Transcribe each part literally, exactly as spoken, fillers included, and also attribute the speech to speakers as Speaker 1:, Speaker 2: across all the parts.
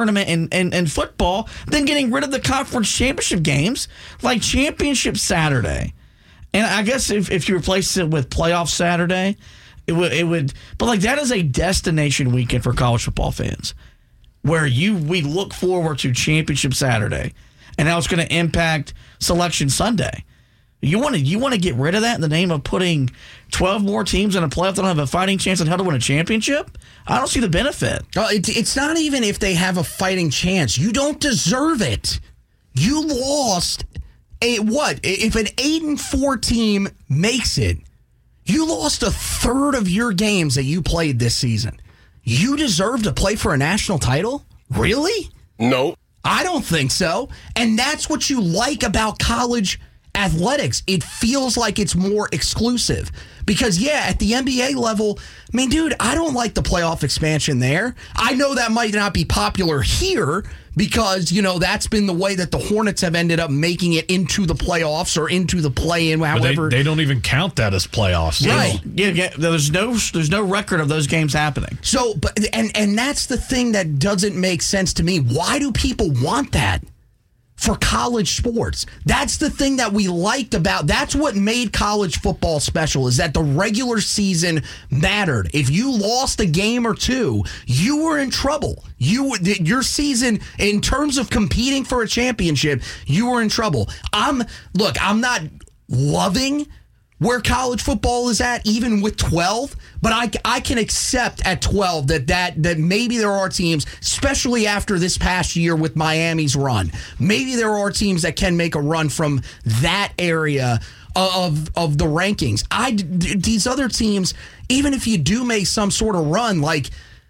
Speaker 1: tournament in, in, in football than getting rid of the conference championship games like Championship Saturday. And I guess if, if you replace it with Playoff Saturday, it would it would. But like that is a destination weekend for college football fans, where you we look forward to Championship Saturday, and how it's going to impact Selection Sunday. You want to you want to get rid of that in the name of putting twelve more teams in a playoff that don't have a fighting chance on how to win a championship? I don't see the benefit.
Speaker 2: Oh, it, it's not even if they have a fighting chance. You don't deserve it. You lost a what? If an eight and four team makes it, you lost a third of your games that you played this season. You deserve to play for a national title? Really?
Speaker 3: No.
Speaker 2: I don't think so. And that's what you like about college athletics. It feels like it's more exclusive. Because, yeah, at the N B A level, I mean, dude, I don't like the playoff expansion there. I know that might not be popular here because, you know, that's been the way that the Hornets have ended up making it into the playoffs or into the play-in, however.
Speaker 4: They, they don't even count that as playoffs.
Speaker 2: Right.
Speaker 1: Yeah, yeah, there's no there's no record of those games happening.
Speaker 2: So, but and and that's the thing that doesn't make sense to me. Why do people want that for college sports? That's the thing that we liked about. That's what made college football special, is that the regular season mattered. If you lost a game or two, you were in trouble. You your season, in terms of competing for a championship, you were in trouble. I'm look, I'm not loving where college football is at, even with twelve, but I, I can accept at twelve that, that that maybe there are teams, especially after this past year with Miami's run, maybe there are teams that can make a run from that area of of the rankings. I, these other teams, even if you do make some sort of run, like,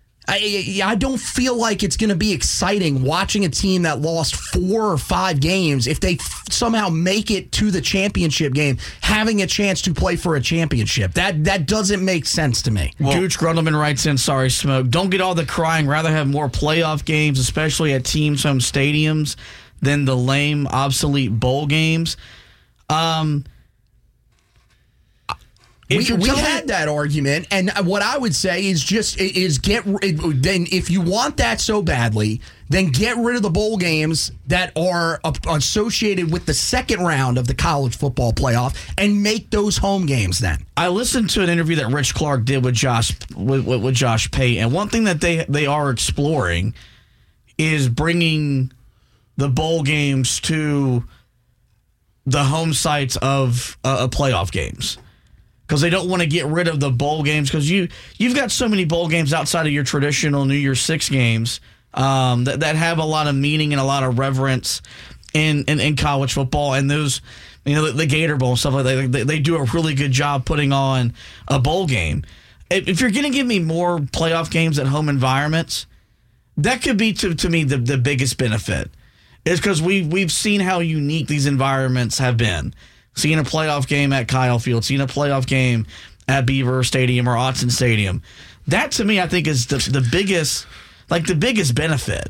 Speaker 2: I, I don't feel like it's going to be exciting watching a team that lost four or five games, if they f- somehow make it to the championship game, having a chance to play for a championship. That that doesn't make sense to me.
Speaker 1: Well, Gooch Grundleman writes in, sorry, Smoke, don't get all the crying. Rather have more playoff games, especially at teams' home stadiums, than the lame, obsolete bowl games. Um...
Speaker 2: We, we had that argument, and what I would say is just is get then if you want that so badly, then get rid of the bowl games that are associated with the second round of the college football playoff and make those home games. Then
Speaker 1: I listened to an interview that Rich Clark did with Josh with, with, with Josh Pate, and one thing that they they are exploring is bringing the bowl games to the home sites of uh, playoff games. Because they don't want to get rid of the bowl games, because you, you've got so many bowl games outside of your traditional New Year's Six games um, that, that have a lot of meaning and a lot of reverence in, in, in college football. And those, you know, the, the Gator Bowl and stuff like that, they, they do a really good job putting on a bowl game. If, if you're going to give me more playoff games at home environments, that could be, to, to me, the, the biggest benefit. Is because we, we've seen how unique these environments have been. Seeing a playoff game at Kyle Field, seeing a playoff game at Beaver Stadium or Autzen Stadium. That, to me, I think is the, the biggest, like the biggest benefit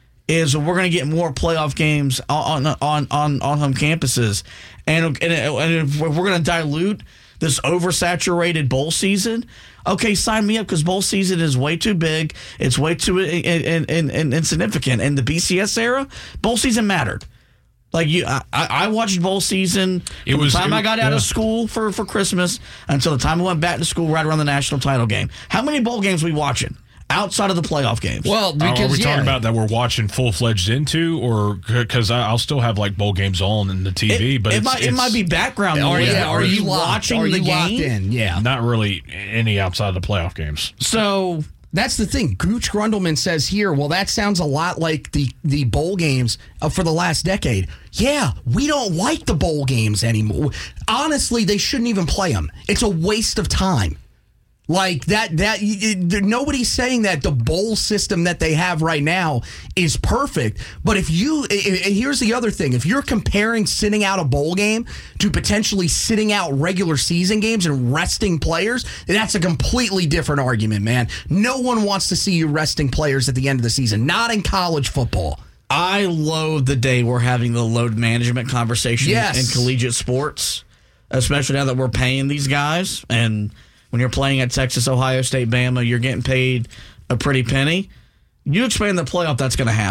Speaker 1: is we're going to get more playoff games on on on, on home campuses. And, and, and if we're going to dilute this oversaturated bowl season, okay, sign me up, because bowl season is way too big. It's way too in, in, in, insignificant. In the B C S era, bowl season mattered. Like you, I, I watched bowl season
Speaker 4: it
Speaker 1: from
Speaker 4: was,
Speaker 1: the time
Speaker 4: it,
Speaker 1: I got out
Speaker 4: yeah.
Speaker 1: of school for, for Christmas until the time I went back to school right around the national title game. How many bowl games are we watching outside of the playoff games?
Speaker 2: Well, because,
Speaker 4: are we
Speaker 2: yeah.
Speaker 4: talking about that we're watching full-fledged into, or because I'll still have like bowl games on in the T V,
Speaker 1: it,
Speaker 4: but
Speaker 1: it,
Speaker 4: it's,
Speaker 1: might,
Speaker 4: it's,
Speaker 1: it might be background
Speaker 2: Are,
Speaker 1: noise.
Speaker 2: yeah,
Speaker 1: Are,
Speaker 2: are
Speaker 1: you
Speaker 2: you locked,
Speaker 1: watching
Speaker 2: are
Speaker 1: the
Speaker 2: you
Speaker 1: game?
Speaker 2: Locked in? Yeah,
Speaker 4: not really any outside of the playoff games.
Speaker 1: So
Speaker 2: that's the thing. Gooch Grundleman says here, well, that sounds a lot like the, the bowl games uh, for the last decade. Yeah, we don't like the bowl games anymore. Honestly, they shouldn't even play them. It's a waste of time. Like that, that it, nobody's saying that the bowl system that they have right now is perfect. But if you, it, here's the other thing: if you're comparing sitting out a bowl game to potentially sitting out regular season games and resting players, that's a completely different argument, man. No one wants to see you resting players at the end of the season. Not in college football.
Speaker 1: I loathe the day we're having the load management conversation
Speaker 2: yes.
Speaker 1: in collegiate sports, especially now that we're paying these guys. And when you're playing at Texas, Ohio State, Bama, you're getting paid a pretty penny. You expand the playoff, that's going to happen.